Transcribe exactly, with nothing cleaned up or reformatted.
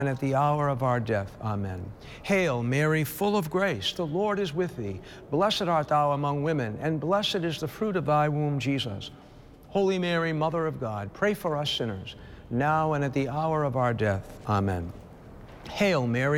and at the hour of our death. Amen. Hail, Mary, full of grace, the Lord is with thee. Blessed art thou among women, and blessed is the fruit of thy womb, Jesus. Holy Mary, Mother of God, pray for us sinners, now and at the hour of our death. Amen. Hail, Mary,